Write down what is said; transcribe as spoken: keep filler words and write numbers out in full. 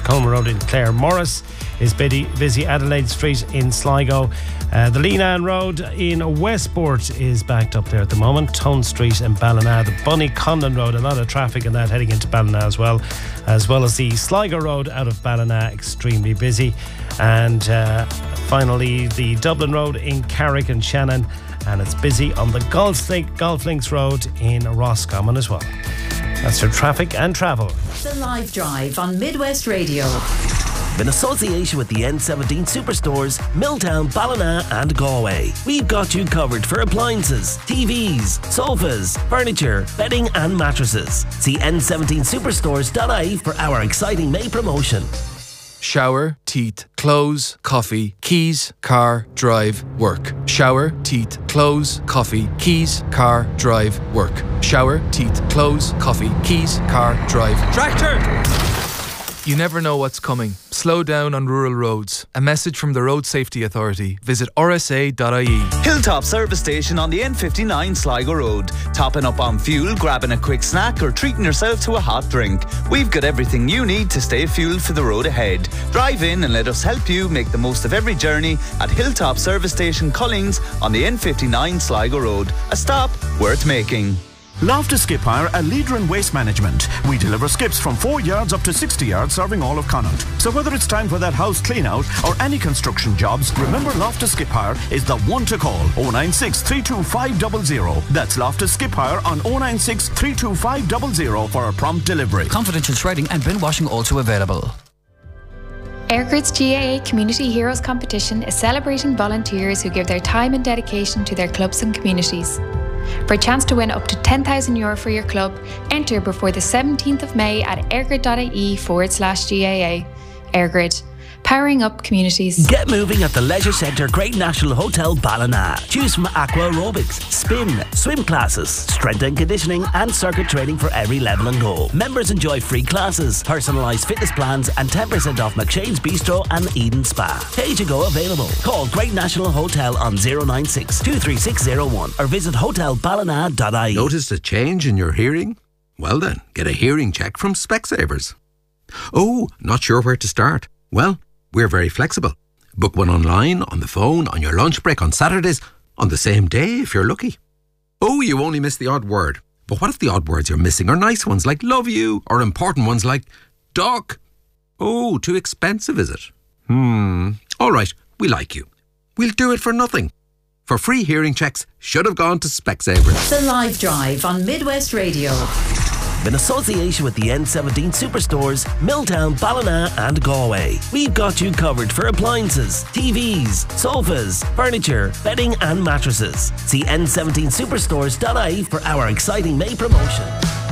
Coleman Road in Clare. Morris is busy, busy Adelaide Street in Sligo. Uh, the Leenan Road in Westport is backed up there at the moment. Tone Street in Ballina. The Bunny Condon Road, a lot of traffic in that heading into Ballina as well. As well as the Sligo Road out of Ballina, extremely busy. And uh, finally, the Dublin Road in Carrick and Shannon. And it's busy on the Golf, Link, Golf Links Road in Roscommon as well. That's your traffic and travel. The Live Drive on Midwest Radio. In association with the N seventeen Superstores, Milltown, Ballina and Galway. We've got you covered for appliances, T Vs, sofas, furniture, bedding and mattresses. See N seventeen superstores dot I E for our exciting May promotion. Shower, teeth, clothes, coffee, keys, car, drive, work. Shower, teeth, clothes, coffee, keys, car, drive, work. Shower, teeth, clothes, coffee, keys, car, drive. Tractor! You never know what's coming. Slow down on rural roads. A message from the Road Safety Authority. Visit R S A dot I E. Hilltop Service Station on the N fifty-nine Sligo Road. Topping up on fuel, grabbing a quick snack or treating yourself to a hot drink. We've got everything you need to stay fueled for the road ahead. Drive in and let us help you make the most of every journey at Hilltop Service Station Collings on the N fifty-nine Sligo Road. A stop worth making. Loftus Skip Hire, a leader in waste management. We deliver skips from four yards up to sixty yards, serving all of Connaught. So whether it's time for that house clean out or any construction jobs, remember Loftus Skip Hire is the one to call. oh nine six, three two five zero zero. That's Loftus Skip Hire on oh nine six, three two five zero zero for a prompt delivery. Confidential shredding and bin washing also available. Airgrid's G A A Community Heroes Competition is celebrating volunteers who give their time and dedication to their clubs and communities. For a chance to win up to ten thousand euro for your club, enter before the seventeenth of May at airgrid dot I E forward slash G A A. Airgrid, powering up communities. Get moving at the Leisure Centre Great National Hotel Ballina. Choose from aqua aerobics, spin, swim classes, strength and conditioning and circuit training for every level and goal. Members enjoy free classes, personalised fitness plans and ten percent off McShane's Bistro and Eden Spa. Pay to go available. Call Great National Hotel on oh nine six, two three six oh one or visit hotel ballina dot I E. Noticed a change in your hearing? Well then, get a hearing check from Specsavers. Oh, not sure where to start? Well, we're very flexible. Book one online, on the phone, on your lunch break, on Saturdays, on the same day if you're lucky. Oh, you only miss the odd word. But what if the odd words you're missing are nice ones like love you, or important ones like duck? Oh, too expensive is it? Hmm, all right, we like you. We'll do it for nothing. For free hearing checks, should have gone to Specsavers. The Live Drive on Midwest Radio. In association with the N seventeen Superstores, Milltown, Ballina and Galway. We've got you covered for appliances, T Vs, sofas, furniture, bedding and mattresses. See N seventeen superstores dot I E for our exciting May promotion.